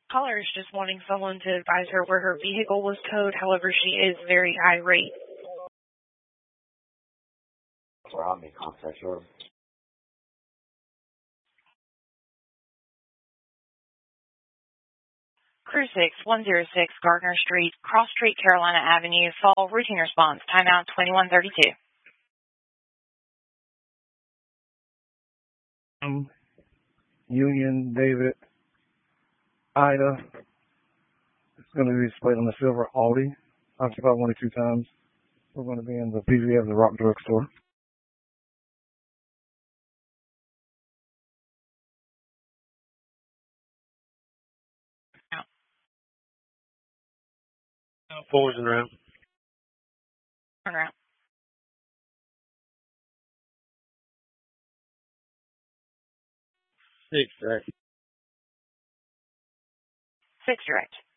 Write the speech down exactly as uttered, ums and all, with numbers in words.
Caller is just wanting someone to advise her where her vehicle was towed. However, she is very irate. Where I'm in contact, sure. Crew six, one oh six Gardner Street, Cross Street, Carolina Avenue, Fall, routine response, timeout twenty-one thirty-two. Um, Union, David, Ida. It's going to be displayed on the silver Audi. I've about one or two times. We're going to be in the P V F, the Rock Drug Store. Forwards and around. Turn around. Six, right? Six direct.